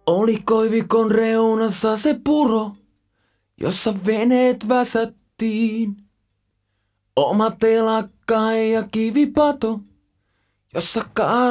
Oli koivikon reunassa se puro, jossa veneet väsättiin. Oma telakka ja kivipato, jossa